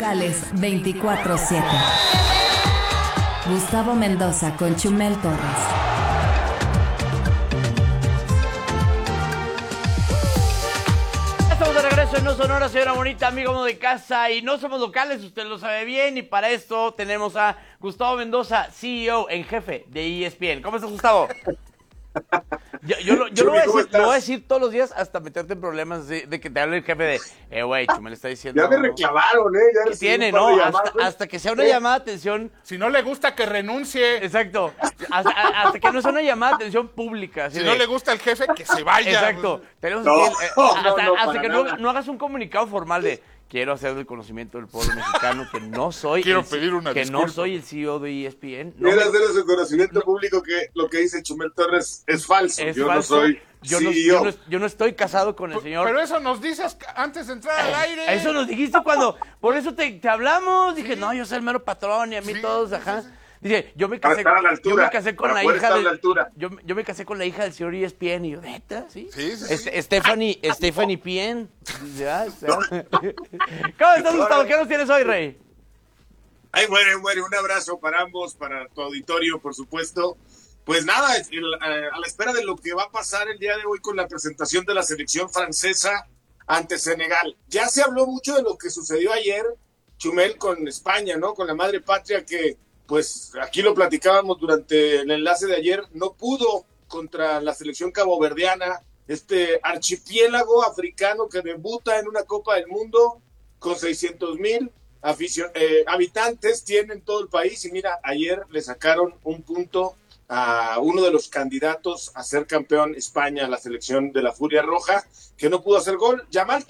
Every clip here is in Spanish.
locales 24/7. Gustavo Mendoza con Chumel Torres. Estamos de regreso en No Sonora, señora bonita, amigo de casa, y no somos locales, usted lo sabe bien, y para esto tenemos a Gustavo Mendoza, CEO en jefe de ESPN. ¿Cómo estás, Gustavo? Yo lo voy a decir todos los días hasta meterte en problemas de que te hable el jefe de, güey, Chumel está diciendo... Ya me reclamaron, Ya ¿qué tiene, no? Hasta que sea una llamada de atención... Si no le gusta, que renuncie. Exacto. Hasta que no sea una llamada de atención pública. Si no le gusta el jefe, que se vaya. Exacto. Tenemos hasta que no hagas un comunicado formal de... Quiero hacer del conocimiento del pueblo mexicano que no soy no soy el CEO de ESPN. Quiero hacer ese conocimiento público que lo que dice Chumel Torres es falso. No soy CEO. Yo no estoy casado con el señor. Pero eso nos dices antes de entrar al aire. Eso nos dijiste cuando... Por eso te hablamos. Dije, no, yo soy el mero patrón y a mí todos, ajá. Dice, yo me casé con la hija yo me casé con la hija del señor ESPN y yo, ¿neta? ¿Sí? Sí. Stephanie Pien. ¿Cómo estás, Gustavo? ¿Qué nos tienes hoy, Rey? Ay, muere. Un abrazo para ambos, para tu auditorio, por supuesto. Pues nada, a la espera de lo que va a pasar el día de hoy con la presentación de la selección francesa ante Senegal. Ya se habló mucho de lo que sucedió ayer, Chumel, con España, ¿no? Con la madre patria que... Pues aquí lo platicábamos durante el enlace de ayer, no pudo contra la selección caboverdiana, este archipiélago africano que debuta en una Copa del Mundo con 600,000 habitantes, tiene en todo el país, y mira, ayer le sacaron un punto a uno de los candidatos a ser campeón España, la selección de la Furia Roja, que no pudo hacer gol.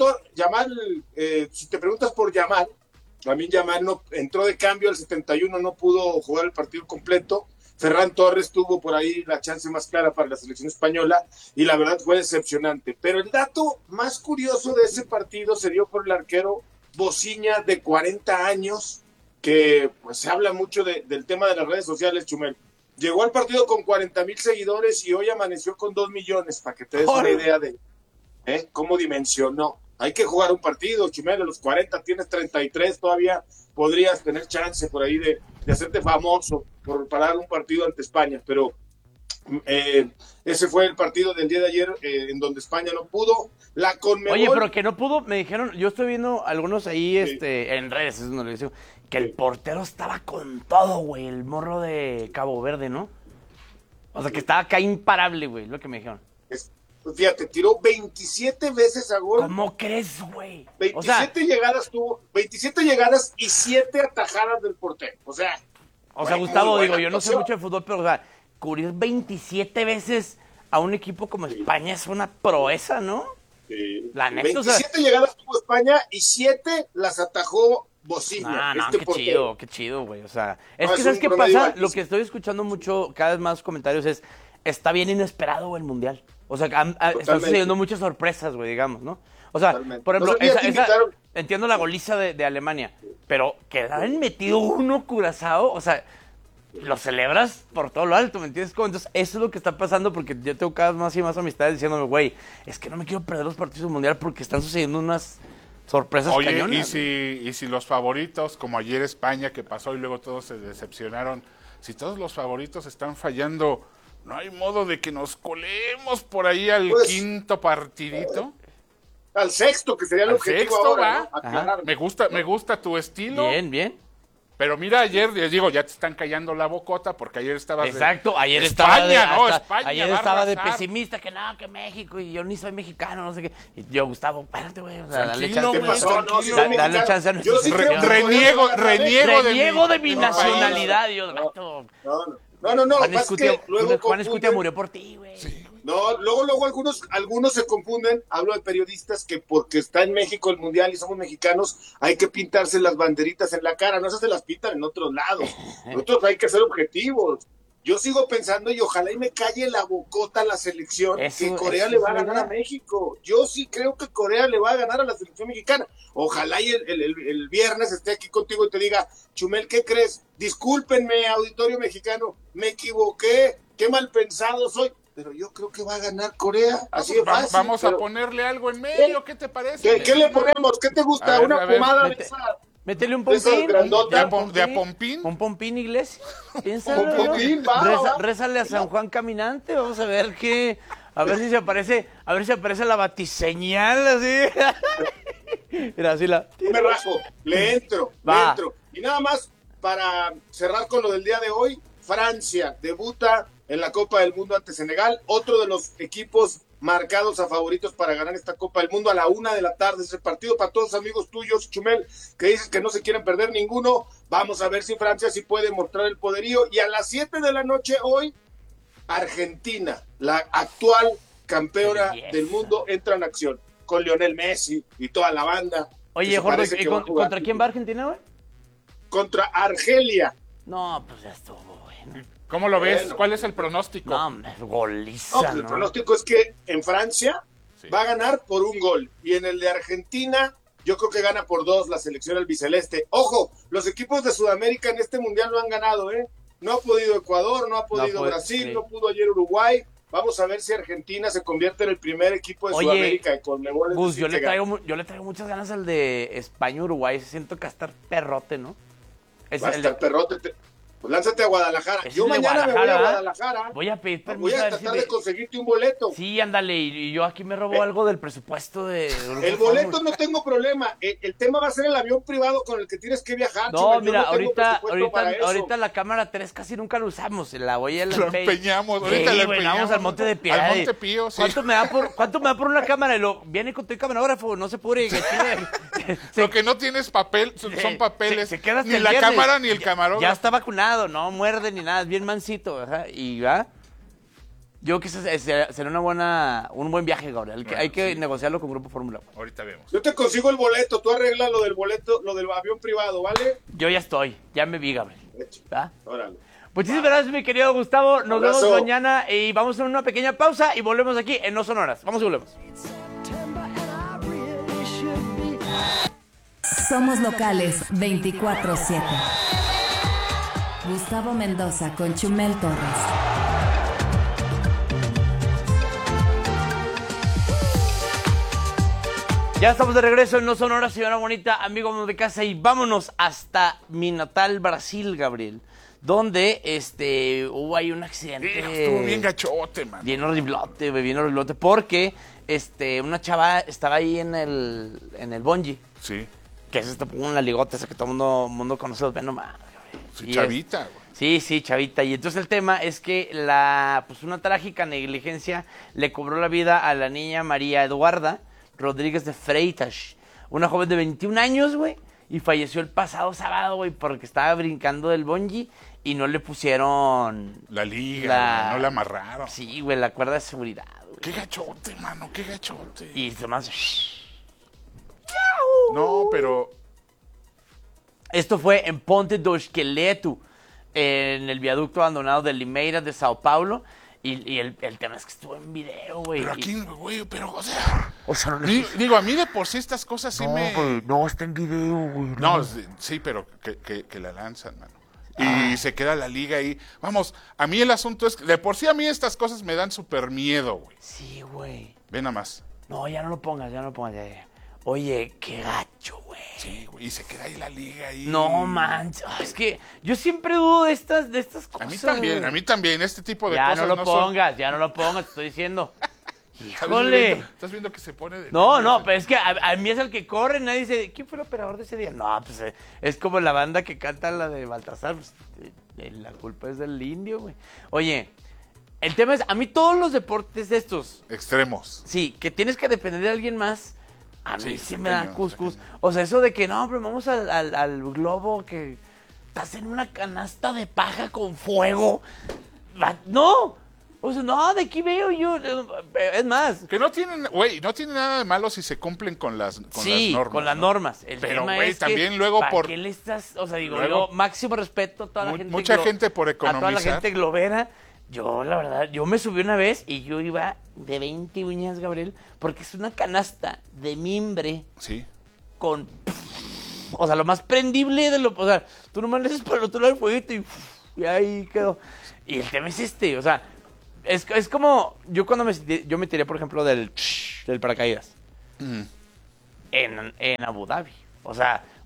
Si te preguntas por Yamal, Lamine Yamal no entró de cambio al 71, no pudo jugar el partido completo. Ferran Torres tuvo por ahí la chance más clara para la selección española y la verdad fue decepcionante. Pero el dato más curioso de ese partido se dio por el arquero Bociña, de 40 años, que pues se habla mucho del tema de las redes sociales, Chumel. Llegó al partido con 40,000 seguidores y hoy amaneció con 2 millones, para que te des una idea de cómo dimensionó. Hay que jugar un partido, Chumel, a los 40 tienes 33, todavía podrías tener chance por ahí de hacerte famoso por parar un partido ante España, pero ese fue el partido del día de ayer en donde España no pudo. La Conmebol... Oye, pero que no pudo, me dijeron, yo estoy viendo algunos ahí en redes, es donde le digo, que el portero estaba con todo, güey, el morro de Cabo Verde, ¿no? O sea, que estaba acá imparable, güey, lo que me dijeron. Fíjate, tiró 27 veces a gol. ¿Cómo crees, güey? 27 llegadas tuvo, 27 llegadas y 7 atajadas del portero. O sea, Gustavo, digo, yo no sé mucho de fútbol, pero, o sea, cubrir 27 veces a un equipo como España es una proeza, ¿no? Sí. La neta, 27 llegadas tuvo España y 7 las atajó Bociña. Qué chido, güey. O sea, es que ¿sabes qué pasa? Lo que estoy escuchando mucho, cada vez más comentarios es, está bien inesperado el Mundial. O sea, están sucediendo muchas sorpresas, güey, digamos, ¿no? O sea, por ejemplo, entiendo la goliza de Alemania, pero quedar metido uno Curazao, o sea, lo celebras por todo lo alto, ¿me entiendes? Entonces, eso es lo que está pasando, porque yo tengo cada vez más y más amistades diciéndome, güey, es que no me quiero perder los partidos del Mundial porque están sucediendo unas sorpresas cañonas. Y si los favoritos, como ayer España, que pasó y luego todos se decepcionaron, si todos los favoritos están fallando... ¿No hay modo de que nos colemos por ahí al quinto partidito? Al sexto, que sería el objetivo ahora, ¿no? Me gusta tu estilo. Bien. Pero mira, ayer, les digo, ya te están callando la bocota, porque ayer estabas ayer estaba de pesimista, que no, que México, y yo ni soy mexicano, no sé qué. Y yo, Gustavo, espérate, güey, o sea, dale chance a nuestro... Reniego de mi nacionalidad, Dios. No. Juan Escutia murió por ti, güey. Sí. No, luego algunos se confunden. Hablo de periodistas que porque está en México el Mundial y somos mexicanos, hay que pintarse las banderitas en la cara. No, esas se las pintan en otros lados. Nosotros hay que ser objetivos. Yo sigo pensando y ojalá y me calle la bocota la selección, que Corea le va a ganar a México. Yo sí creo que Corea le va a ganar a la selección mexicana. Ojalá y el viernes esté aquí contigo y te diga, Chumel, ¿qué crees? Discúlpenme, auditorio mexicano, me equivoqué, qué mal pensado soy. Pero yo creo que va a ganar Corea, así de fácil. Vamos a ponerle algo en medio, ¿qué te parece? ¿Qué le ponemos? ¿Qué te gusta? Una pomada de esa Métele un Esas pompín. grandotas. ¿De a pompín? Un pompín, Iglesia. Piénsalo, Un ¿no? pompín, va. Rézale a San Juan Caminante. Vamos a ver qué. A ver si se aparece. A ver si aparece la batiseñal así. Mira, así la. Me rajo, le entro. Y nada más para cerrar con lo del día de hoy, Francia debuta en la Copa del Mundo ante Senegal, otro de los equipos marcados a favoritos para ganar esta Copa del Mundo a la 1 de la tarde. Ese partido para todos los amigos tuyos, Chumel, que dices que no se quieren perder ninguno. Vamos a ver si Francia sí puede mostrar el poderío. Y a las 7 de la noche hoy, Argentina, la actual campeona del mundo, entra en acción con Lionel Messi y toda la banda. Oye, Jorge, ¿contra quién va Argentina, güey? Contra Argelia. No, pues ya estuvo, bueno. ¿Cómo lo ves? Bueno. ¿Cuál es el pronóstico? No, goliza, Pues el pronóstico es que en Francia va a ganar por 1 gol. Y en el de Argentina, yo creo que gana por 2 la selección albiceleste. Ojo, los equipos de Sudamérica en este mundial no han ganado, ¿eh? No ha podido Ecuador, no ha podido Brasil, sí. No pudo ayer Uruguay. Vamos a ver si Argentina se convierte en el primer equipo de Sudamérica. Y con Gus, yo le traigo muchas ganas al de España-Uruguay. Siento que va a estar perrote, ¿no? Va a estar perrote. Pues lánzate a Guadalajara. Yo mañana me voy a Guadalajara. Voy a pedir permiso. Voy a tratar de conseguirte un boleto. Sí, ándale. Y yo aquí me robo algo del presupuesto de... El boleto no tengo problema. El tema va a ser el avión privado con el que tienes que viajar. No, mira, ahorita la cámara 3 casi nunca la usamos. La voy a la empeñamos. Ahorita la empeñamos. Vamos al Monte de Piedad. Al Monte Pío, sí. ¿Cuánto me da por una cámara? Y viene con tu camarógrafo. No se puede. Lo que no tienes papel son papeles. Se queda ni la cámara ni el camarógrafo. Ya está vacunado, no muerde ni nada, es bien mansito, ¿verdad? Y va. Yo creo que será un buen viaje, Gabriel. Bueno, hay que negociarlo con Grupo Fórmula 1. Ahorita vemos. Yo te consigo el boleto, tú arreglas lo del boleto, lo del avión privado, ¿vale? Yo ya me vi, Gabriel. ¿Va? Órale. Muchísimas gracias, mi querido Gustavo. Nos vemos mañana y vamos a una pequeña pausa y volvemos aquí en No Sonoras. Vamos y volvemos. Somos locales 24/7. Gustavo Mendoza con Chumel Torres. Ya estamos de regreso en No Sonoras, señora bonita, amigos de casa, y vámonos hasta mi natal Brasil, Gabriel, donde hubo ahí un accidente. Estuvo bien gachote, man. Bien horriblote, porque una chava estaba ahí en el bungee. Sí. Que es una ligota esa que todo el mundo conoce, ven nomás. Sí, chavita, güey. Sí, chavita. Y entonces el tema es que una trágica negligencia le cobró la vida a la niña María Eduarda Rodríguez de Freitas, una joven de 21 años, güey, y falleció el pasado sábado, güey, porque estaba brincando del bungee y no le pusieron... La liga, no la amarraron. Sí, güey, la cuerda de seguridad, güey. Qué gachote, mano, qué gachote. Y además... No, pero... Esto fue en Ponte do Esqueleto, en el viaducto abandonado de Limeira de Sao Paulo. Y el tema es que estuvo en video, güey. Pero aquí, güey, o sea no digo, a mí de por sí estas cosas sí No, está en video, güey. No, sí, pero que la lanzan, mano. Y se queda la liga ahí. Vamos, a mí el asunto es que de por sí a mí estas cosas me dan súper miedo, güey. Sí, güey. Ve nada más. No, ya no lo pongas, ya. Oye, qué gacho, güey. Sí, güey, y se queda ahí la liga ahí. No, manches. Es que yo siempre dudo de estas cosas. A mí también, este tipo de cosas. Ya no lo pongas, te estoy diciendo. Híjole. ¿Estás viendo que se pone de... No, pero es que a mí es el que corre, nadie dice, ¿quién fue el operador de ese día? No, pues es como la banda que canta la de Baltasar, pues, la culpa es del indio, güey. Oye, el tema es, a mí todos los deportes de estos... Extremos. Sí, que tienes que depender de alguien más... A mí sí me da cuscús. O sea, eso de que no, pero vamos al globo que estás en una canasta de paja con fuego. No. O sea, no, de aquí veo yo. Es más. Que no tienen nada de malo si se cumplen con las normas. Sí, con las normas. El pero, tema güey, es también que, luego ¿para qué le estás? O sea, digo, yo máximo respeto a toda la gente. Mucha gente por economizar. A toda la gente globera. Yo, la verdad, me subí una vez y yo iba de 20 uñas, Gabriel, porque es una canasta de mimbre. Sí. Con... O sea, lo más prendible de lo... O sea, tú nomás le haces para el otro lado del fueguito y ahí quedó. Y el tema es o sea, es como... Yo cuando me tiré, por ejemplo, del paracaídas. En Abu Dhabi. O sea,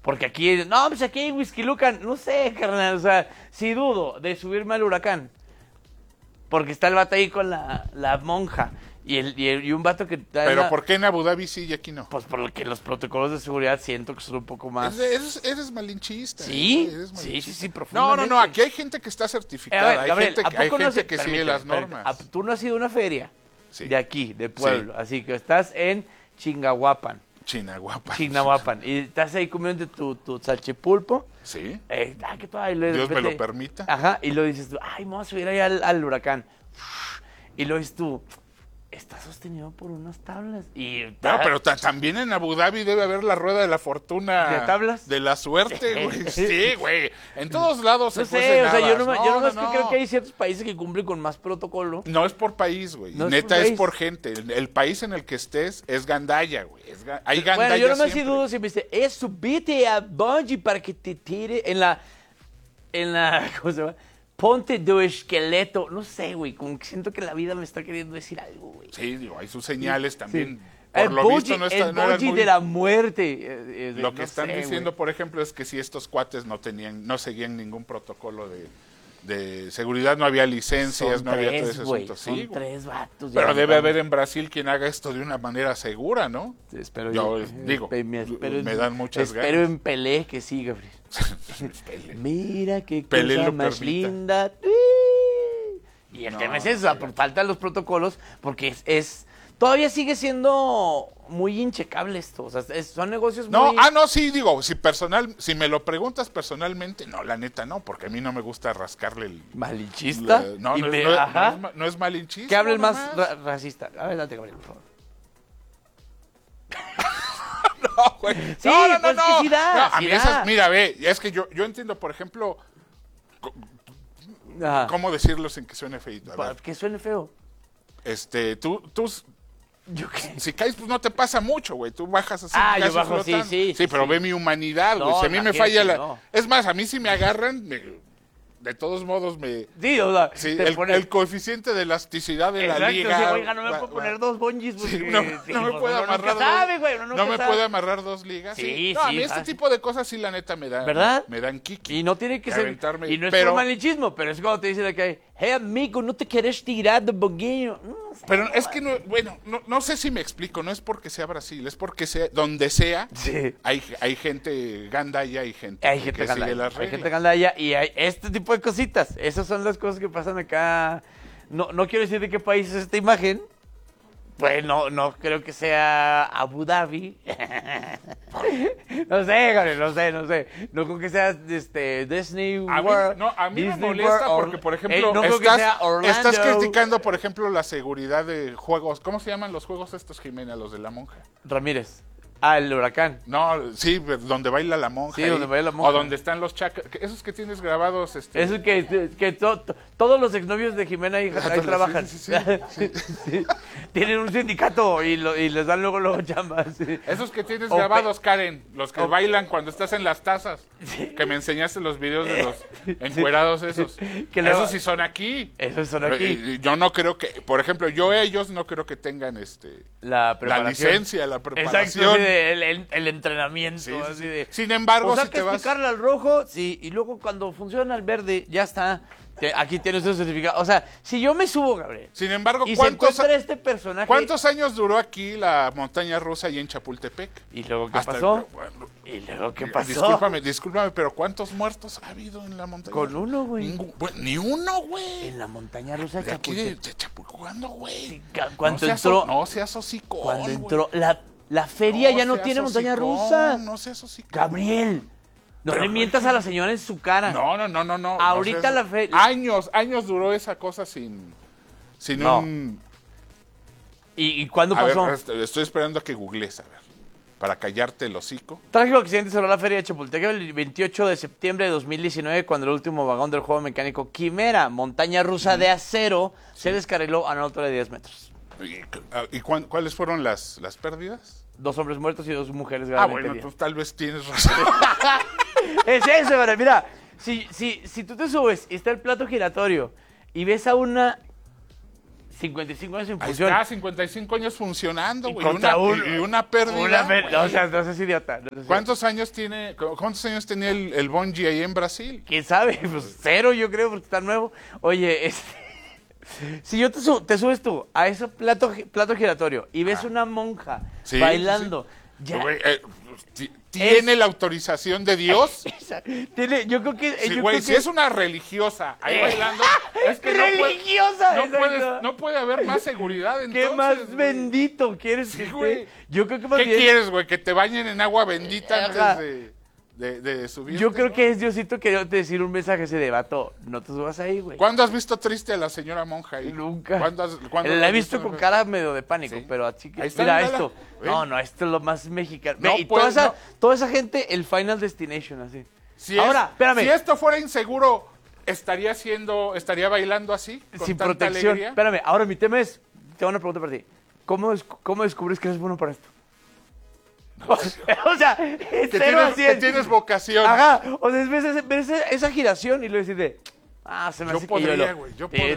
Porque aquí, no, pues aquí hay Whisky Lucan. No sé, carnal, o sea, sí dudo de subirme al Huracán. Porque está el vato ahí con la monja. Y un vato que... Pero ¿por qué en Abu Dhabi sí y aquí no? Pues porque los protocolos de seguridad siento que son un poco más... Eres malinchista. ¿Sí? Eres malinchista. Sí, profundamente. No, aquí hay gente que está certificada, Gabriel, hay gente que sigue las normas. Tú no has ido a una feria Sí. de aquí, de pueblo, así que estás en Chingahuapan. Chignahuapan. Y estás ahí comiendo tu salchipulpo. Sí. Que todo ahí, Dios me lo permita. Ajá, y lo dices tú, ay, me voy a subir ahí al Huracán. Y lo dices tú, está sostenido por unas tablas. No, pero también en Abu Dhabi debe haber la rueda de la fortuna. ¿De tablas? De la suerte, güey. Sí, güey. En todos lados No se sé, cuecen o sea, yo habas. nomás que creo que hay ciertos países que cumplen con más protocolo. No es por país, güey. No es Neta, por país. es por gente. El país en el que estés es gandalla, güey. Hay gandalla Bueno, yo nomás sí siempre. dudo si me dice, subite a bungee para que te tire en la, ¿cómo se llama? Ponte de esqueleto. No sé, güey, como que siento que la vida me está queriendo decir algo, güey. Sí, digo, hay sus señales también. Sí. Por El lo bungee, visto no está... el no eran bungee muy... de la muerte. Lo que no están sé, diciendo, güey. por ejemplo, es que si estos cuates no seguían ningún protocolo de seguridad, no había licencias, Son no había todo tres, ese güey, asunto. son Sí, güey. 3 vatos. Pero ya debe no- haber en Brasil quien haga esto de una manera segura, ¿no? Espero Yo yo. digo, me dan muchas espero ganas. en Pelé que sí, Gabriel. Mira qué Pelé cosa lo más permita. linda. Y el tema es eso, o sea, por falta de los protocolos, porque todavía sigue siendo muy inchecable esto. O sea, son negocios No, muy... no, sí, digo, si me lo preguntas personalmente, no, la neta no, porque a mí no me gusta rascarle el... Malinchista. No, Y no, no es malinchista. Que hable el más nomás. racista. Adelante, Gabriel, por favor. No, güey. Sí, no. pues que sí da, No, a sí mí da. esas, mira, ve, es que yo entiendo, por ejemplo, Ajá. cómo decirlo sin que suene feito. A Para ver, que suene feo. tú, ¿Yo qué? si caes, pues no te pasa mucho, güey. Tú bajas así. Ah, yo casi bajo, sí, flotando. sí, Sí, pero sí. ve mi humanidad, güey. No, Si a mí me imagínate, falla la... no. Es más, a mí si me agarran, de todos modos me... Sí, o sea, Sí, te pones... el coeficiente de elasticidad de la Exacto, liga... sí, oiga, no me puedo poner 2 bungees porque... Sí, no sí, me pues, puede uno amarrar nunca sabe, güey, uno nunca no me sabe. puede amarrar 2 ligas. Sí, No, a sí, mí este fácil. tipo de cosas sí, la neta, me da... ¿Verdad? Me dan kiki. Y no tiene que De ser... aventarme, Y no es pero- por malinchismo, pero es cuando te dicen que hey, amigo, ¿no te quieres tirar de bogueño? No sé. Pero es que, no sé si me explico, no es porque sea Brasil, es porque donde sea, Sí. hay gente gandalla, hay gente, Hay gente que sigue gandalla, las hay reglas. gente gandalla y hay este tipo de cositas. Esas son las cosas que pasan acá. No quiero decir de qué país es esta imagen. Pues no creo que sea Abu Dhabi. No sé, Gabriel, no sé. No creo que sea Disney World. A mí me Disney molesta World, porque, por ejemplo, no creo que sea Orlando. estás criticando, por ejemplo, la seguridad de juegos. ¿Cómo se llaman los juegos estos, Jimena? Los de la monja. Ramírez. El huracán. No, sí, donde baila la monja. Sí, ahí. donde baila la monja. O donde están los chacas. Esos que tienes grabados. Eso que todos los exnovios de Jimena ahí trabajan. Sí. Sí. Tienen un sindicato y les dan luego chambas. Sí. Esos que tienes O grabados, Karen, los que o- bailan cuando estás en las tazas, que me enseñaste los videos de los encuerados esos. Que luego- Esos sí son aquí. Esos son aquí. Y yo no creo que, por ejemplo, ellos no creo que tengan La preparación. licencia, la preparación. Exacto, sí, el entrenamiento. Sí, sí, así sí. de, Sin embargo, pues hay si que te vas... explicarle al rojo, sí, y luego cuando funciona el verde, ya está. Aquí tienes tu certificado. O sea, si yo me subo, Gabriel, Sin embargo, y se encuentra este personaje... ¿cuántos años duró aquí la montaña rusa ahí en Chapultepec? ¿Y luego qué Hasta- pasó? bueno, ¿Y luego qué pasó? Discúlpame, pero ¿cuántos muertos ha habido en la montaña? Con uno, güey. Ni uno, güey. En la montaña rusa de De aquí Chapultepec. de Chapultepec, ¿cuándo, güey? Cuando no seas entró- No seas hocicón, Cuando güey. entró... La feria ya no seas tiene montaña hocicón, rusa. No seas hocicón. Gabriel, no Pero, le mientas a la señora en su cara. No. Ahorita no seas- la feria... Años duró esa cosa sin No. un... ¿Y cuándo A ver, pasó? estoy esperando a que googlees, a ver, para callarte el hocico. Trágico accidente sobre la feria de Chapultepec el 28 de septiembre de 2019 cuando el último vagón del juego mecánico Quimera, montaña rusa de acero, se descarriló a una altura de 10 metros. ¿Y cuáles fueron las pérdidas? 2 hombres muertos y 2 mujeres Ah, gravemente bueno, heridas. tú tal vez tienes razón. Es eso, güey. Mira, si tú te subes y está el plato giratorio y ves a una 55 años en Ahí función. está, 55 años funcionando, Y güey. contra Y una pérdida. O sea, no seas idiota. No seas ¿Cuántos años tenía el Bungie ahí en Brasil? ¿Quién sabe? Pues 0 yo creo, porque está nuevo. Oye, si yo te subes tú a ese plato giratorio y ves una monja Sí, bailando, sí. ya... Güey, ¿tiene la autorización de Dios? Yo creo que... Sí, yo güey, creo si que- es una religiosa ahí bailando, es que ¡religiosa! no puede haber más seguridad entonces. ¿Qué más güey. bendito quieres Sí, que esté? güey. Yo creo que más ¿Qué bien... quieres, güey? ¿Que te bañen en agua bendita Ajá. antes de subir? Yo creo que es Diosito queriéndote decir un mensaje así de vato, no te subas ahí, güey. ¿Cuándo has visto triste a la señora monja ahí? Nunca. ¿Cuándo La he visto con cara medio de pánico, Sí. pero así que... Ahí está, Mira mírala. esto. ¿Ve? No, esto es lo más mexicano. No, y pues, toda esa gente, el Final Destination, así. Espérame. Si esto fuera inseguro, ¿estaría bailando así? Con Sin tanta protección. alegría? Espérame, ahora mi tema es... Tengo una pregunta para ti. ¿Cómo descubres que eres bueno para esto? O sea, Que cero a 100. tienes vocación. Ajá, o sea, ves esa giración y luego dices se me Yo hace podría, que yo güey, yo podría.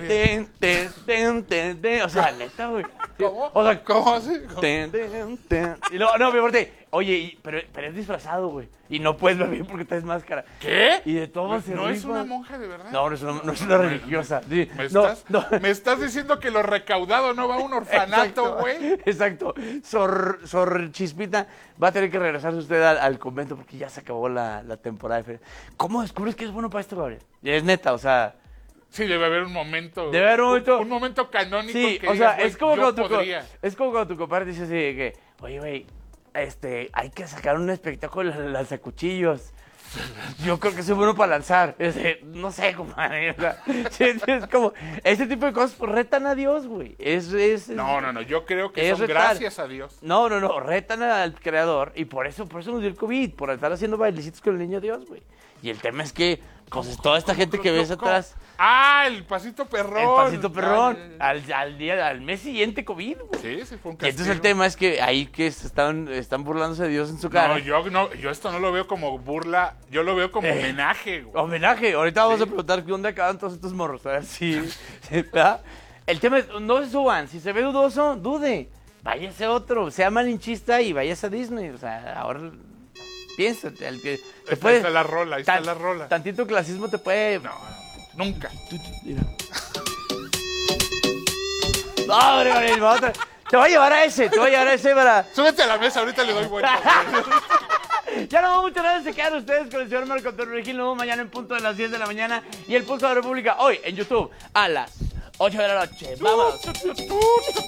O sea, neta, güey. ¿Cómo? O sea, ¿Cómo así? Y luego, no, aparte, oye, pero es disfrazado, güey. Y no puedes ver bien porque traes máscara. ¿Qué? Y de todo se ¿No es rifa. una monja de verdad? No, no es una religiosa. Sí, no. ¿Me estás diciendo que lo recaudado no va a un orfanato, güey? Exacto. Sor Chispita va a tener que regresarse usted al convento porque ya se acabó la temporada de feria. ¿Cómo descubres que es bueno para esto, Gabriel? Es neta, o sea... Sí, debe haber un momento. Debe haber un momento... Un momento canónico Sí, que o sea, digas, güey, es como yo cuando podría. tu compadre dice así de que, oye, güey, hay que sacar un espectáculo de lanzacuchillos. Yo creo que soy bueno para lanzar. No sé, compadre. O sea, es como, este tipo de cosas pues, retan a Dios, güey. No, yo creo que es son retar. gracias a Dios. No, retan al creador y por eso nos dio el COVID, por estar haciendo bailecitos con el niño Dios, güey. Y el tema es que, pues, toda esta gente que ves atrás... Ah, el pasito perrón. El pasito perrón. Al mes siguiente COVID, güey. Sí, sí fue un Y castigo. entonces el tema es que ahí que están burlándose de Dios en su cara. Yo esto no lo veo como burla, yo lo veo como homenaje, güey. Homenaje. Ahorita vamos a preguntar dónde acaban todos estos morros. A ver si... ¿verdad? El tema es, no se suban. Si se ve dudoso, dude. Váyase otro. Sea malinchista y váyase a Disney. O sea, ahora... Piénsate. El que te Ahí está la rola, ahí está la rola. Tantito clasismo te puede... No, nunca. Mira. No, hombre, te voy a llevar a ese para... Súbete a la mesa, ahorita le doy vuelta. Ya no vamos, muchas gracias, se quedan ustedes con el señor Marco Antonio Regil. Nos vemos mañana en punto de las 10 de la mañana y el Pulso de la República hoy en YouTube a las 8 de la noche. ¡Vámonos!